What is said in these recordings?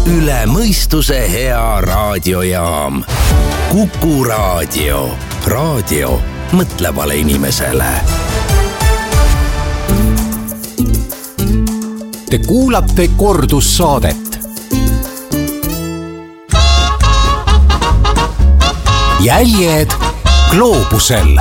üle mõistuse hea raadiojaam. Kuku Raadio. Raadio mõtlevale inimesele. Te kuulate kordussaadet. Jäljed gloobusel.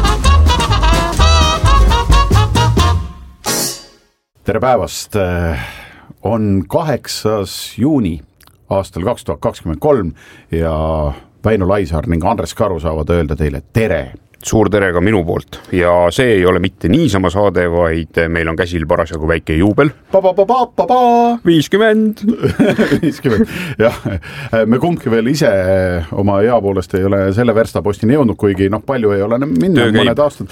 Tere päevast! On 8. juuni aastal 2023 ja Väino Laisaar ning Andres Karu saavad öelda teile tere! Suur tere ka minu poolt ja see ei ole mitte niisama saade, vaid meil on käsil parasjagu väike juubel. 50! 50, jah. Me kumbki veel ise oma hea poolest ei ole selle verstapostini jõudnud, kuigi palju ei ole minna mõned aastad.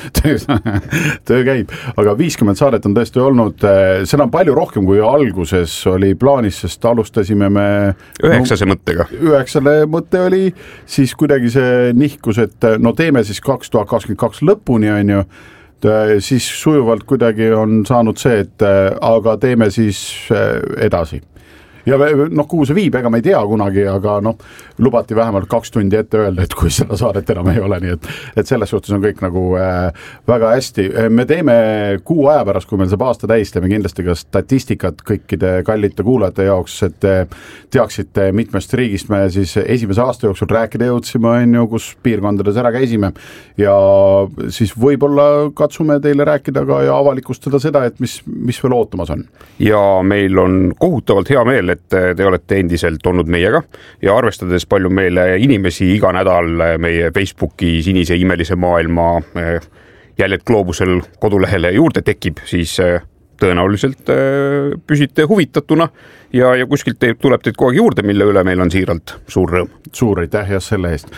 Töö käib, aga 50 saadet on tõesti olnud, seda on palju rohkem kui alguses oli plaanis, sest alustasime me 9. mõttega. 9. mõte oli, siis kuidagi see nihkus, et teeme siis 2022 lõpuni on ju, siis sujuvalt kuidagi on saanud see, et aga teeme siis edasi. Ja kuhu see viib, ega me ei tea kunagi, aga lubati vähemalt 2 tundi ette öelda, et kui seda saadet enam ei ole, nii et selles suhtes on kõik nagu väga hästi. Me teeme kuu aja pärast, kui meil saab aasta täis, teeme kindlasti ka statistikat kõikide kallite kuulajate jaoks, et teaksite mitmest riigist me siis esimese aasta jooksul rääkida jõudsime, kus piirkondades ära käisime ja siis võib-olla katsume teile rääkida ka ja avalikustada seda, et mis veel ootamas on. Ja meil on kohutavalt hea meel, et te olete endiselt olnud meiega ja arvestades palju meile inimesi iga nädal meie Facebooki sinise imelise maailma Jäljed gloobusel kodulehele juurde tekib, siis tõenäoliselt püsite huvitatuna ja kuskilt tuleb teid kogu aeg juurde, mille üle meil on siiralt suur rõõm. Suur aitäh ja selle eest.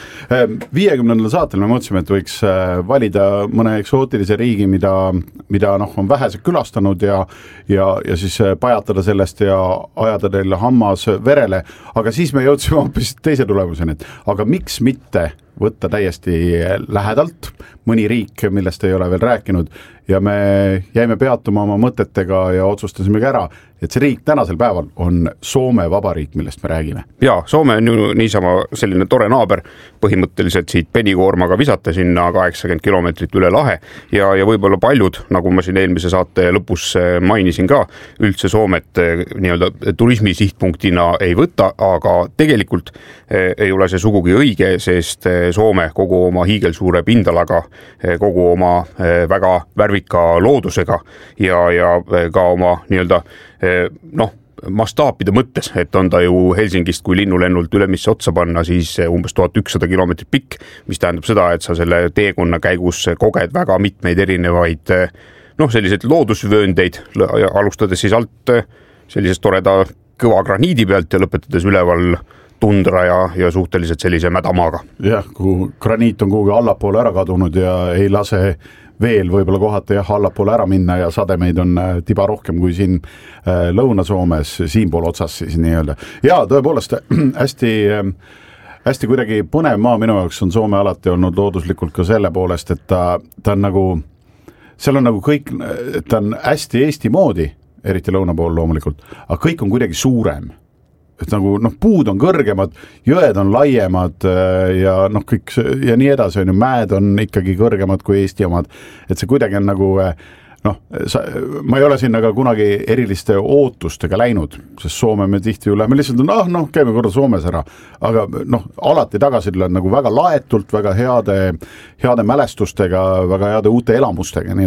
50. saatel me mõtlesime, et võiks valida mõne eksootilise riigi, mida on vähesed külastanud ja siis pajatada sellest ja ajada teile hammas verele, aga siis me jõudsime hoopis teise tulemuseni, et aga miks mitte võtta täiesti lähedalt mõni riik, millest ei ole veel rääkinud ja me jäime peatuma oma mõtetega ja otsustasime ära, et see riik tänasel päeval on Soome Vabariik, millest me räägime. Jaa, Soome on ju niisama selline tore naaber, põhimõtteliselt siit penikoormaga visata sinna 80 kilomeetrit üle lahe ja võib-olla paljud, nagu ma siin eelmise saate lõpus mainisin ka, üldse Soomet nii-öelda turismi sihtpunktina ei võta, aga tegelikult ei ole see sugugi õige, sest Soome kogu oma hiigelsuure pindalaga, kogu oma väga värvika loodusega ja ka oma nii-öelda mastaapide mõttes, et on ta ju Helsingist kui linnulennult ülemisse otsa panna, siis umbes 1100 kilomeetrit pikk, mis tähendab seda, et sa selle teekonna käigus koged väga mitmeid erinevaid selliseid loodusvööndeid, alustades siis alt sellisest toreda kõva graniidi pealt ja lõpetades üleval tundra ja suhteliselt sellise mädamaaga. Jah, kui graniit on kuhugi allapoole ära kadunud ja ei lase veel võib-olla kohata allapoole ära minna ja sademeid on tiba rohkem kui siin Lõuna-Soomes, siinpool otsas siis nii-öelda. Ja tõepoolest hästi kuidagi põnev maa minu jaoks on Soome alati olnud looduslikult ka selle poolest, et ta on nagu, seal on nagu kõik, ta on hästi Eesti moodi, eriti lõuna pool loomulikult, aga kõik on kuidagi suurem. Et nagu, puud on kõrgemad, jõed on laiemad ja kõik ja nii edasi on ju, mäed on ikkagi kõrgemad kui Eesti omad, et see kuidagi on nagu ma ei ole siin aga kunagi eriliste ootustega läinud, sest Soome me tihti ju läheme lihtsalt, käime korda Soomes ära, aga alati tagasi tuleb nagu väga laetult, väga heade mälestustega, väga heade uute elamustega, nii